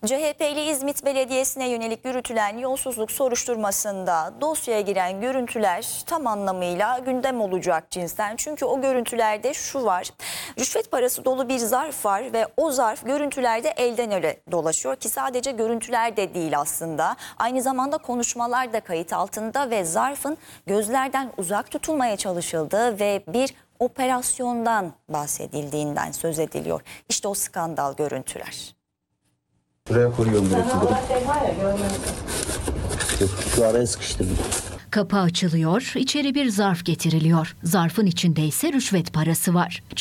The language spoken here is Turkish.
CHP'li İzmit Belediyesi'ne yönelik yürütülen yolsuzluk soruşturmasında dosyaya giren görüntüler tam anlamıyla gündem olacak cinsten. Çünkü o görüntülerde şu var: rüşvet parası dolu bir zarf var ve o zarf görüntülerde elden ele dolaşıyor ki sadece görüntüler de değil aslında. Aynı zamanda konuşmalar da kayıt altında ve zarfın gözlerden uzak tutulmaya çalışıldığı ve bir operasyondan bahsedildiğinden söz ediliyor. İşte o skandal görüntüler. Buraya koyuyorum direktleri. Şu araya sıkıştırdım. Kapı açılıyor, içeri bir zarf getiriliyor. Zarfın içinde ise rüşvet parası var.